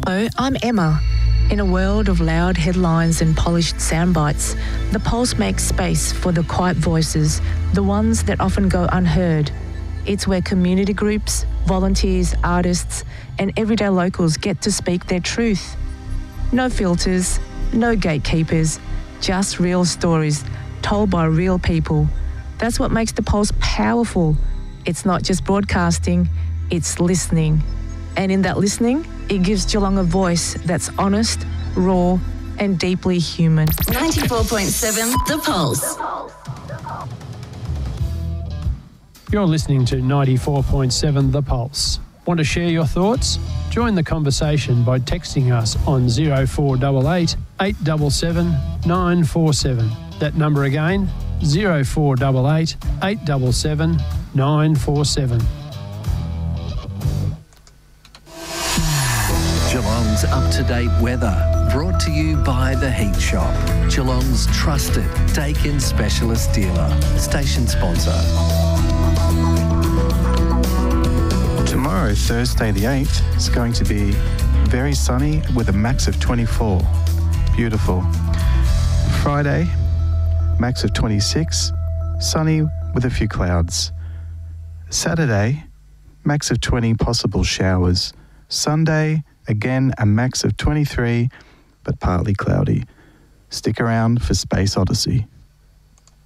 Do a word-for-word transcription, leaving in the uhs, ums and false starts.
Hello, I'm Emma. In a world of loud headlines and polished sound bites, The Pulse makes space for the quiet voices, the ones that often go unheard. It's where community groups, volunteers, artists, and everyday locals get to speak their truth. No filters, no gatekeepers, just real stories told by real people. That's what makes The Pulse powerful. It's not just broadcasting, it's listening. And in that listening, it gives Geelong a voice that's honest, raw, and deeply human. ninety-four point seven The Pulse. You're listening to ninety-four point seven The Pulse. Want to share your thoughts? Join the conversation by texting us on oh four eight eight, eight seven seven, nine four seven. That number again, oh four eight eight, eight seven seven, nine four seven. Geelong's up-to-date weather, brought to you by The Heat Shop, Geelong's trusted Daikin specialist dealer, station sponsor. Tomorrow, Thursday the eighth, is going to be very sunny with a max of twenty-four. Beautiful. Friday, max of twenty-six, sunny with a few clouds. Saturday, max of twenty, possible showers. Sunday, again, a max of twenty-three, but partly cloudy. Stick around for Space Odyssey.